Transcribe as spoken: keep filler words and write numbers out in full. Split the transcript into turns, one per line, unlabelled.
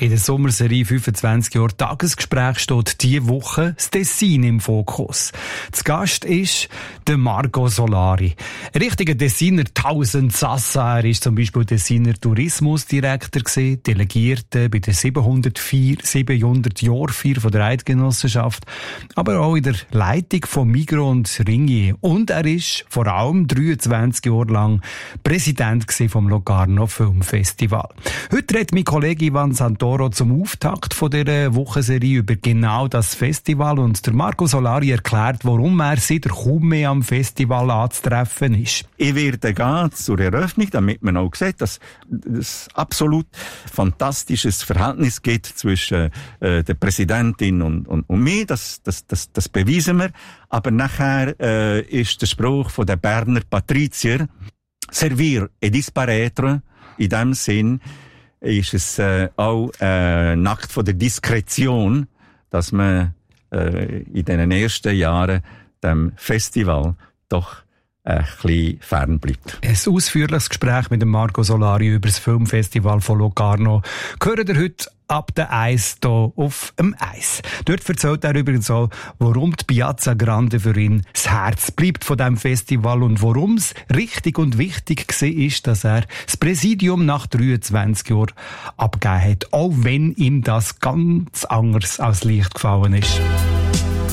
In der Sommerserie fünfundzwanzig Jahre Tagesgespräch steht diese Woche das Tessin im Fokus. Zu Gast ist der Marco Solari. Ein richtiger Tessiner Tausendsassa. Er ist zum Beispiel Tessiner Tourismusdirektor gewesen, Delegierte bei der siebenhundertvier, siebenhundert-Jahrfeier von der Eidgenossenschaft, aber auch in der Leitung von Migros und Ringier. Und er ist vor allem dreiundzwanzig Jahre lang Präsident vom Locarno Filmfestival. Heute redet mein Kollege Ivan Santoro zum Auftakt von dieser Wochenserie über genau das Festival und der Marco Solari erklärt, warum er seit kaum mehr am Festival anzutreffen ist.
Ich werde gehen zur Eröffnung, damit man auch sieht, dass es absolut fantastisches Verhältnis gibt zwischen äh, der Präsidentin und, und, und mir. Das, das, das, das beweisen wir. Aber nachher äh, ist der Spruch von der Berner Patrizier «Servir et disparaître». In dem Sinn ist es äh, auch äh, ein Akt von der Diskretion, dass man äh, in den ersten Jahren dem Festival doch ein bisschen fern bleibt.
Ein ausführliches Gespräch mit dem Marco Solari über das Filmfestival von Locarno hören ihr heute ab der Eis hier auf dem Eis. Dort erzählt er übrigens auch, warum die Piazza Grande für ihn das Herz bleibt von diesem Festival und warum es richtig und wichtig war, dass er das Präsidium nach dreiundzwanzig Jahren abgegeben hat, auch wenn ihm das ganz anders als leicht gefallen ist.